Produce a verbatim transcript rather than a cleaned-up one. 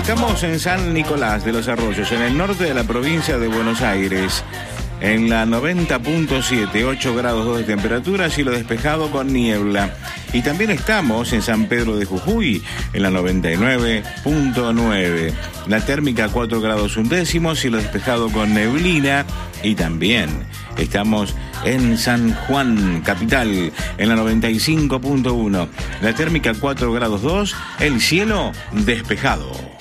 Estamos en San Nicolás de los Arroyos, en el norte de la provincia de Buenos Aires. En la noventa punto siete, ocho grados dos de temperatura, cielo despejado con niebla. Y también estamos en San Pedro de Jujuy, en la noventa y nueve punto nueve. La térmica cuatro grados un décimo, cielo despejado con neblina. Y también estamos en San Juan, capital, en la noventa y cinco punto uno. La térmica cuatro grados dos, el cielo despejado.